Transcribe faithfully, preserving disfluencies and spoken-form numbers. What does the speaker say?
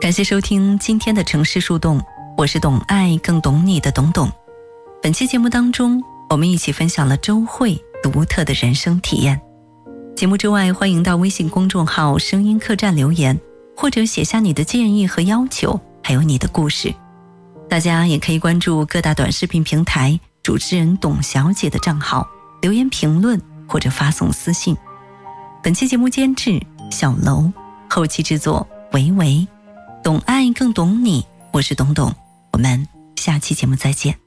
感谢收听今天的城市树洞，我是懂爱更懂你的董董。本期节目当中，我们一起分享了周慧独特的人生体验。节目之外，欢迎到微信公众号声音客栈留言，或者写下你的建议和要求，还有你的故事。大家也可以关注各大短视频平台主持人董小姐的账号，留言评论或者发送私信。本期节目监制小楼，后期制作维维。懂爱更懂你，我是董董，我们下期节目再见。